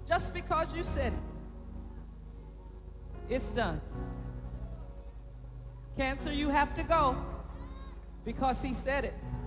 Just because you said it, it's done. Cancer, you have to go because he said it.